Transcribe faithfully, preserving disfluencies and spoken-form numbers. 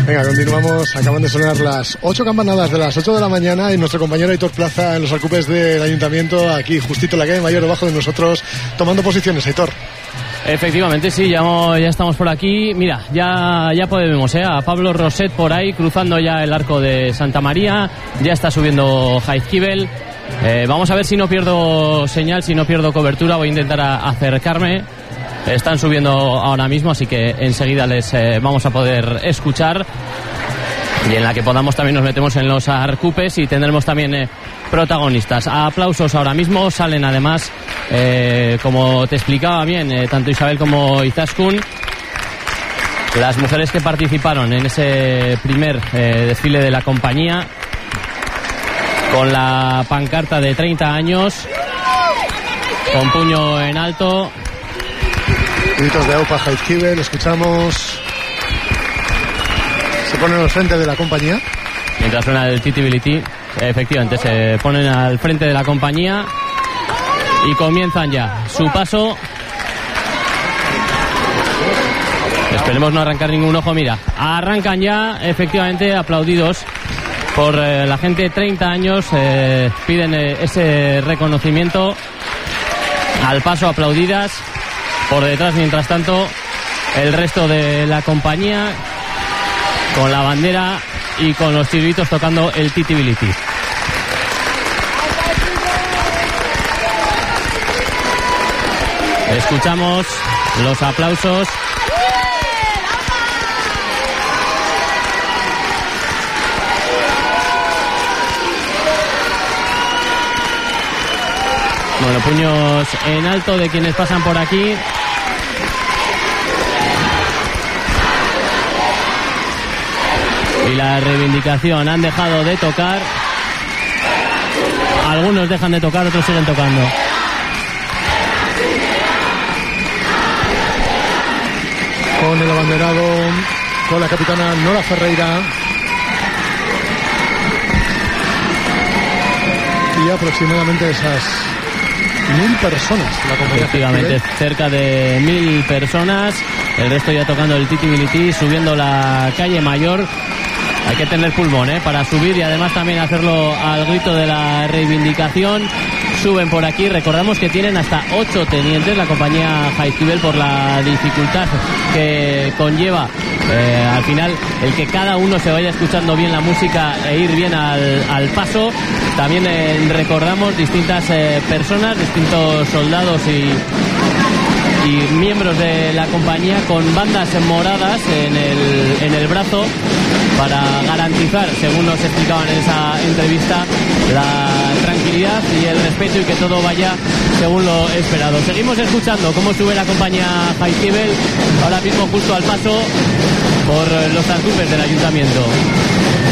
Venga, continuamos. Acaban de sonar las ocho campanadas de las ocho de la mañana y nuestro compañero Aitor Plaza en los Arcupes del Ayuntamiento, aquí justito en la calle Mayor, debajo de nosotros, tomando posiciones. Aitor. Efectivamente, sí, ya, ya estamos por aquí. Mira, ya, ya podemos, ¿eh? A Pablo Roset por ahí, cruzando ya el arco de Santa María. Ya está subiendo Jaizkibel. Eh, vamos a ver si no pierdo señal, si no pierdo cobertura. Voy a intentar a, acercarme. Están subiendo ahora mismo, así que enseguida les eh, vamos a poder escuchar. Y en la que podamos también nos metemos en los Arcupes y tendremos también eh, protagonistas. Aplausos ahora mismo, salen además, eh, como te explicaba bien, eh, tanto Isabel como Izaskun, las mujeres que participaron en ese primer eh, desfile de la compañía, con la pancarta de treinta años, con puño en alto. Gritos de Aupa Jaizkibel, escuchamos. Se ponen al frente de la compañía. Mientras suena el Titi-Biliti, efectivamente, se ponen al frente de la compañía y comienzan ya su paso. Esperemos no arrancar ningún ojo. Mira, arrancan ya, efectivamente, aplaudidos por eh, la gente. Treinta años, eh, piden eh, ese reconocimiento al paso, aplaudidas. Por detrás, mientras tanto, el resto de la compañía con la bandera y con los chirritos tocando el Titi-Biliti. Escuchamos los aplausos. Bueno, puños en alto de quienes pasan por aquí. Y la reivindicación, han dejado de tocar. Algunos dejan de tocar, otros siguen tocando. Con el abanderado, con la capitana Nora Ferreira. Y aproximadamente esas mil personas. La compañía efectivamente, cerca de mil personas. El resto ya tocando el Titi-Biliti, subiendo la calle Mayor. Hay que tener pulmón, ¿eh? Para subir y además también hacerlo al grito de la reivindicación. Suben por aquí. Recordamos que tienen hasta ocho tenientes la compañía Jaizkibel por la dificultad que conlleva eh, al final el que cada uno se vaya escuchando bien la música e ir bien al, al paso. También eh, recordamos distintas eh, personas, distintos soldados y y miembros de la compañía con bandas moradas en el, en el brazo para garantizar, según nos explicaban en esa entrevista, la tranquilidad y el respeto y que todo vaya según lo esperado. Seguimos escuchando cómo sube la compañía Jaizkibel, ahora mismo justo al paso por los Arcupes del Ayuntamiento.